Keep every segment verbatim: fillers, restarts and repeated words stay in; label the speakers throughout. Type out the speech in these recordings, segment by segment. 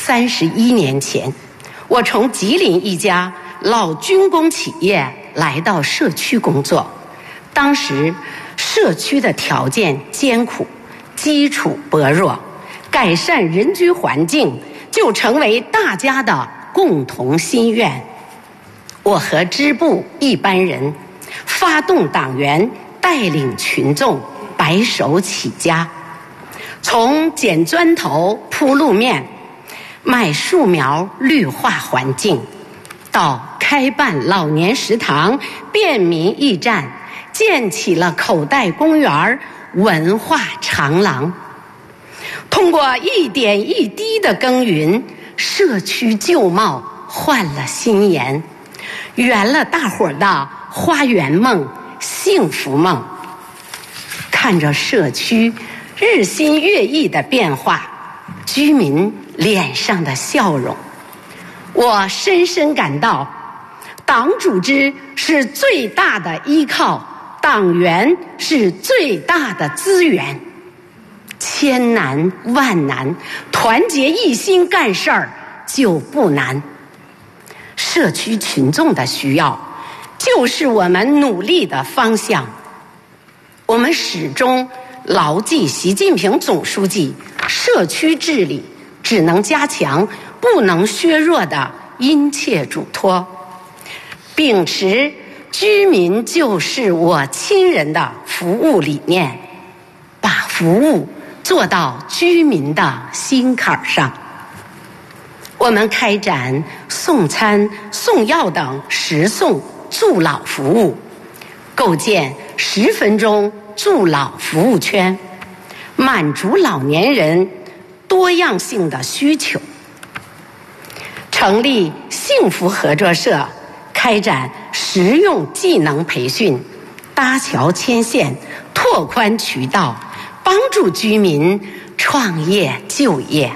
Speaker 1: 三十一年前，我从吉林一家老军工企业来到社区工作。当时社区的条件艰苦，基础薄弱，改善人居环境就成为大家的共同心愿。我和支部一班人发动党员，带领群众白手起家，从捡砖头铺路面，卖树苗绿化环境，到开办老年食堂、便民驿站，建起了口袋公园、文化长廊。通过一点一滴的耕耘，社区旧貌换了新颜，圆了大伙儿的花园梦、幸福梦。看着社区日新月异的变化，居民脸上的笑容，我深深感到，党组织是最大的依靠，党员是最大的资源。千难万难，团结一心干事儿就不难。社区群众的需要，就是我们努力的方向。我们始终牢记习近平总书记社区治理只能加强不能削弱的殷切嘱托，秉持居民就是我亲人的服务理念，把服务做到居民的心坎上。我们开展送餐、送药等食送助老服务，构建十分钟助老服务圈，满足老年人多样性的需求。成立幸福合作社，开展实用技能培训，搭桥牵线，拓宽渠道，帮助居民创业就业。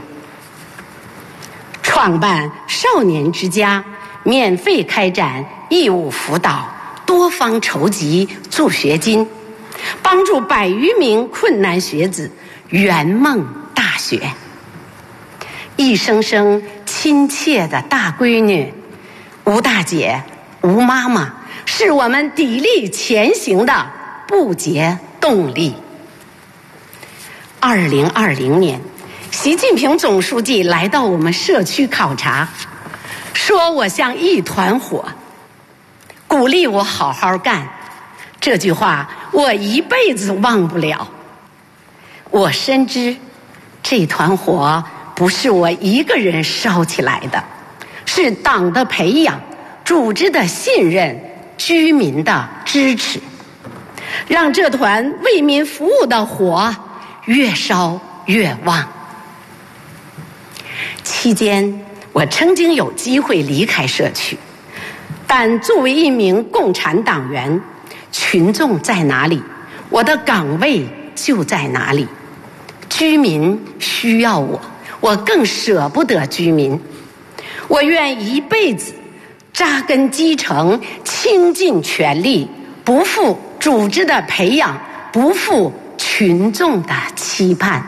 Speaker 1: 创办少年之家，免费开展义务辅导，多方筹集助学金，帮助百余名困难学子圆梦大学。一声声亲切的大闺女，吴大姐、吴妈妈，是我们砥砺前行的不竭动力。二零二零年，习近平总书记来到我们社区考察，说我像一团火，鼓励我好好干。这句话我一辈子忘不了。我深知这团火不是我一个人烧起来的，是党的培养、组织的信任、居民的支持，让这团为民服务的火越烧越旺。期间，我曾经有机会离开社区，但作为一名共产党员，群众在哪里，我的岗位就在哪里。居民需要我，我更舍不得居民。我愿一辈子扎根基层，倾尽全力，不负组织的培养，不负群众的期盼。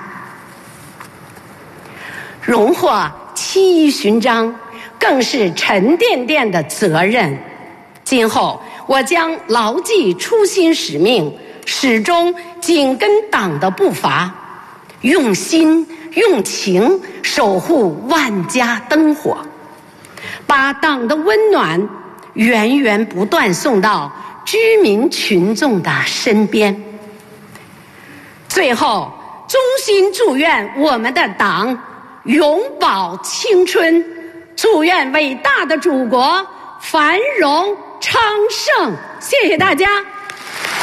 Speaker 1: 荣获七一勋章更是沉甸甸的责任。今后我将牢记初心使命，始终紧跟党的步伐，用心用情守护万家灯火，把党的温暖源源不断送到居民群众的身边。最后，衷心祝愿我们的党永葆青春，祝愿伟大的祖国繁荣昌盛。谢谢大家。